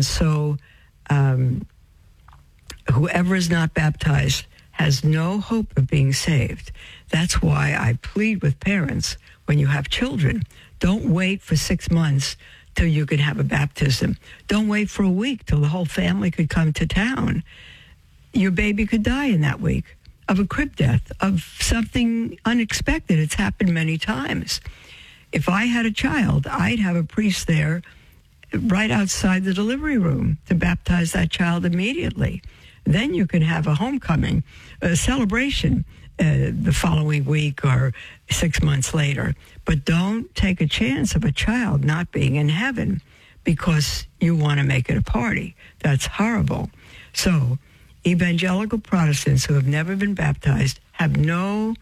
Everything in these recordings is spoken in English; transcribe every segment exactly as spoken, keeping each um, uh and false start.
And so um, whoever is not baptized has no hope of being saved. That's why I plead with parents, when you have children, don't wait for six months till you can have a baptism. Don't wait for a week till the whole family could come to town. Your baby could die in that week of a crib death, of something unexpected. It's happened many times. If I had a child, I'd have a priest there right outside the delivery room to baptize that child immediately. Then you can have a homecoming, a celebration uh, the following week or six months later. But don't take a chance of a child not being in heaven because you want to make it a party. That's horrible. So evangelical Protestants who have never been baptized have no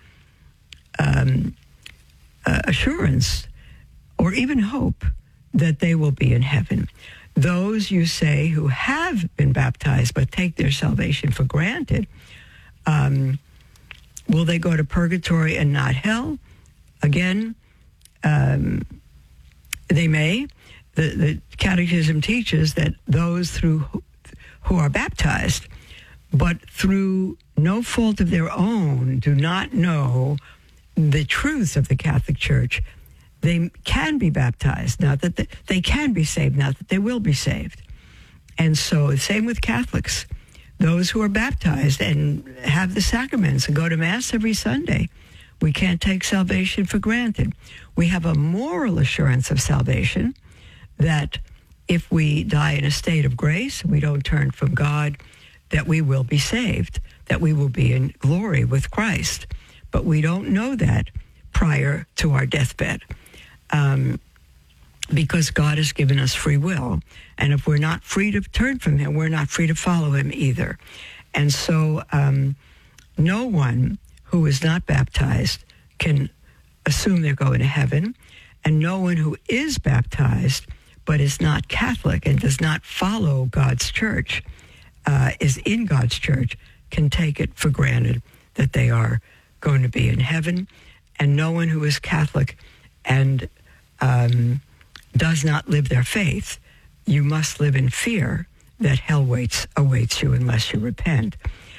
um, uh, assurance or even hope that they will be in heaven. Those, you say, who have been baptized but take their salvation for granted, um, will they go to purgatory and not hell? Again, um, they may. The, the Catechism teaches that those through who are baptized, but through no fault of their own, do not know the truth of the Catholic Church, they can be baptized, not that they, they can be saved, not that they will be saved. And so, same with Catholics. Those who are baptized and have the sacraments and go to Mass every Sunday, we can't take salvation for granted. We have a moral assurance of salvation that if we die in a state of grace, we don't turn from God, that we will be saved, that we will be in glory with Christ. But we don't know that prior to our deathbed. Um, because God has given us free will. And if we're not free to turn from him, we're not free to follow him either. And so um, no one who is not baptized can assume they're going to heaven. And no one who is baptized but is not Catholic and does not follow God's church, uh, is in God's church, can take it for granted that they are going to be in heaven. And no one who is Catholic and um, does not live their faith, you must live in fear that hell waits, awaits you unless you repent.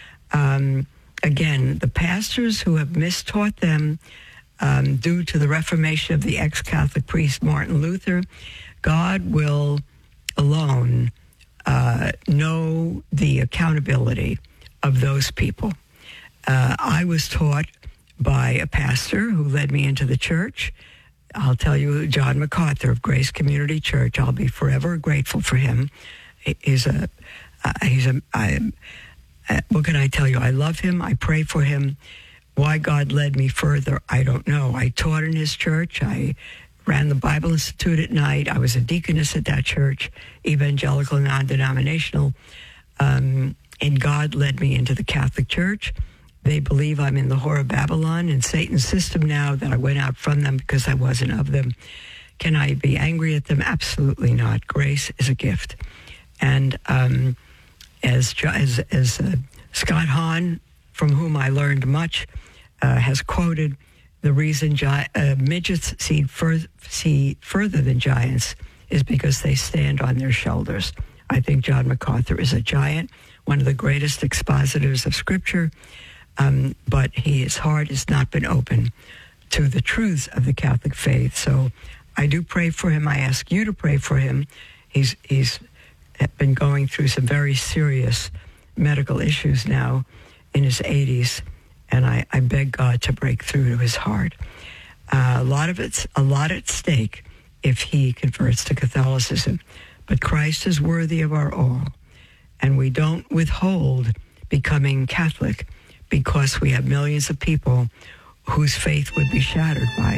Um, again, the pastors who have mistaught them um, due to the reformation of the ex-Catholic priest Martin Luther, God will alone uh, know the accountability of those people. Uh, I was taught by a pastor who led me into the church. I'll tell you, John MacArthur of Grace Community Church. I'll be forever grateful for him. He's a, uh, he's a, I, uh, what can I tell you? I love him. I pray for him. Why God led me further, I don't know. I taught in his church. I ran the Bible Institute at night. I was a deaconess at that church, evangelical, non-denominational. Um, and God led me into the Catholic Church. They believe I'm in the whore of Babylon and Satan's system now, that I went out from them because I wasn't of them. Can I be angry at them? Absolutely not. Grace is a gift. And um, as as, as uh, Scott Hahn, from whom I learned much, uh, has quoted, the reason gi- uh, midgets see, fur- see further than giants is because they stand on their shoulders. I think John MacArthur is a giant, one of the greatest expositors of Scripture. Um, but he, his heart has not been open to the truths of the Catholic faith. So I do pray for him. I ask you to pray for him. He's he's been going through some very serious medical issues now in his eighties, and I, I beg God to break through to his heart. Uh, a lot of it's a lot at stake if he converts to Catholicism, but Christ is worthy of our all, and we don't withhold becoming Catholic because we have millions of people whose faith would be shattered by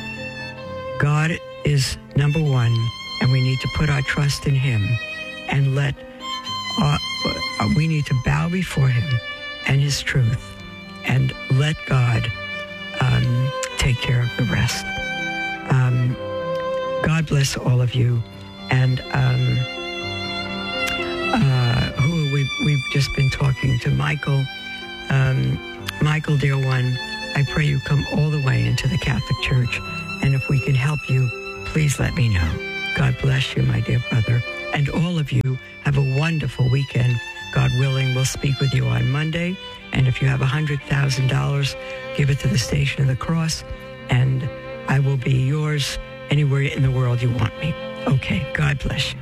it. God is number one, and we need to put our trust in him and let, uh, we need to bow before him and his truth and let God um, take care of the rest. Um, God bless all of you. And um, uh, who we, we've just been talking to, Michael. Um, Michael, dear one, I pray you come all the way into the Catholic Church. And if we can help you, please let me know. God bless you, my dear brother. And all of you have a wonderful weekend. God willing, we'll speak with you on Monday. And if you have one hundred thousand dollars, give it to the Station of the Cross, and I will be yours anywhere in the world you want me. Okay, God bless you.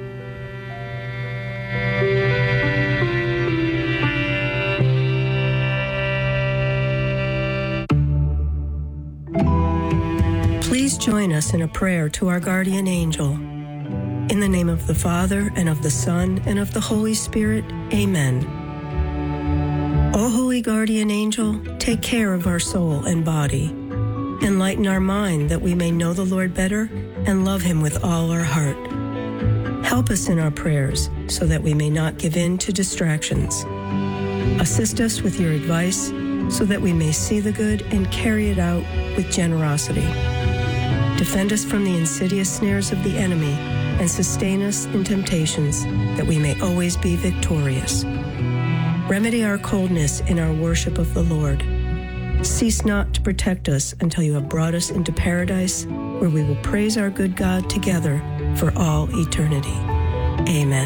Please join us in a prayer to our guardian angel. In the name of the Father, and of the Son, and of the Holy Spirit, amen. O holy guardian angel, take care of our soul and body. Enlighten our mind that we may know the Lord better and love him with all our heart. Help us in our prayers so that we may not give in to distractions. Assist us with your advice so that we may see the good and carry it out with generosity. Defend us from the insidious snares of the enemy and sustain us in temptations that we may always be victorious. Remedy our coldness in our worship of the Lord. Cease not to protect us until you have brought us into paradise, where we will praise our good God together for all eternity. Amen.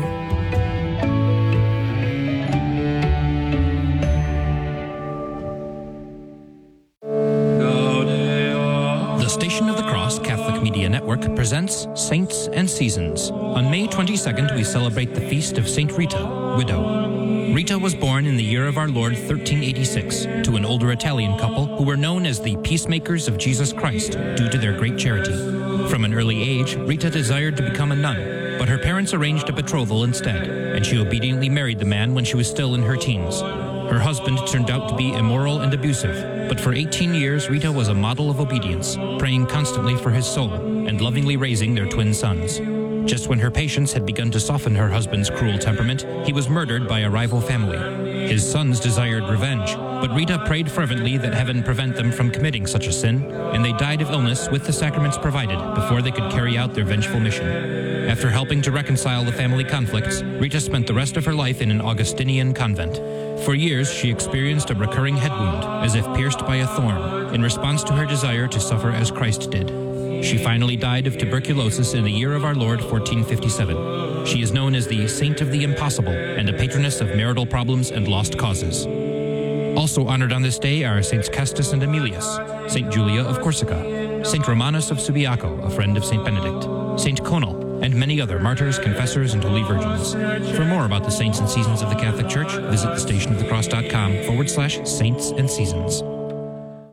The Station of the Cross Catholic Media Network presents Saints and Seasons. On May twenty-second, we celebrate the feast of Saint Rita, widow. Rita was born in the year of our Lord thirteen eighty-six to an older Italian couple who were known as the Peacemakers of Jesus Christ due to their great charity. From an early age, Rita desired to become a nun, but her parents arranged a betrothal instead, and she obediently married the man when she was still in her teens. Her husband turned out to be immoral and abusive, but for eighteen years, Rita was a model of obedience, praying constantly for his soul and lovingly raising their twin sons. Just when her patience had begun to soften her husband's cruel temperament, he was murdered by a rival family. His sons desired revenge, but Rita prayed fervently that heaven prevent them from committing such a sin, and they died of illness with the sacraments provided before they could carry out their vengeful mission. After helping to reconcile the family conflicts, Rita spent the rest of her life in an Augustinian convent. For years, she experienced a recurring head wound, as if pierced by a thorn, in response to her desire to suffer as Christ did. She finally died of tuberculosis in the year of our Lord fourteen fifty-seven. She is known as the Saint of the Impossible and a patroness of marital problems and lost causes. Also honored on this day are Saints Castus and Emilius, Saint Julia of Corsica, Saint Romanus of Subiaco, a friend of Saint Benedict, Saint Conal, and many other martyrs, confessors, and holy virgins. For more about the saints and seasons of the Catholic Church, visit thestationofthecross.com forward slash saints and seasons.